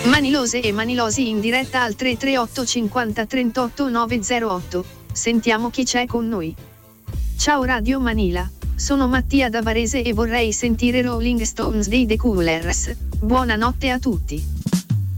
Manilose e manilosi in diretta al 338 50 38 908. Sentiamo chi c'è con noi. Ciao Radio Manila, sono Mattia da Varese e vorrei sentire Rolling Stones dei The Coolers. Buonanotte a tutti.